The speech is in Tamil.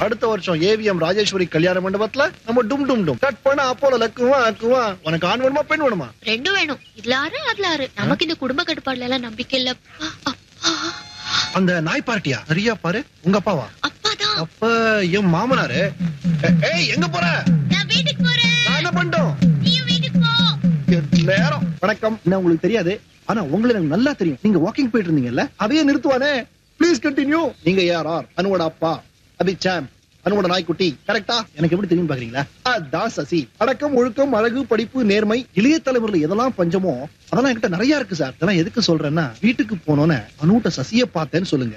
அடுத்த வருஷம் ஏவிஎம் ராஜேஸ்வரி கல்யாண மண்டபத்துல நம்ம டும் டும் டும் கட் பண்ண அப்போல லக்குவா அக்குவா. உனக்கு ஆண் வேணுமா பெண் வேணுமா? ரெண்டும் வேணும். இதுல ஆறு அதுல ஆறு. நமக்கு இந்த குடும்ப கட்டுப்பாடுல எல்லாம் நம்பிக்கை இல்ல. அந்த நாய் பார்ட்டியா? சரியா பாரு, உங்க அப்பாவா? அப்பாதான். அப்ப என் மாமனாரு. ஏய் எங்க போற? நான் வீட்டுக்கு போறேன். நான் என்ன பண்ணிட்டோம்? நீ வீட்டுக்கு போ. நேரம். வணக்கம். என்ன உங்களுக்கு தெரியாது, ஆனா உங்களை எனக்கு நல்லா தெரியும். நீங்க வாக்கிங் போயிட்டு இருந்தீங்கல்ல, அதையே நிறுத்துவானே. Please continue. நீங்க யார்? அனுவோட அப்பா அபிச்சாம், அனுவோட நாய்க்குட்டி. கரெக்டா? எனக்கு எப்படி தெரியும் பாக்குறீங்களா? அதான் சசி. அடக்கம், ஒழுக்கம், அழகு, படிப்பு, நேர்மை, இளைய தலைமுறையில எதெல்லாம் பஞ்சமோ அதெல்லாம் என்கிட்ட நிறைய இருக்கு சார். இதெல்லாம் எதுக்கு சொல்றேன்னா, வீட்டுக்கு போனோன்னு அனுட்ட சசியை பார்த்தேன்னு சொல்லுங்க.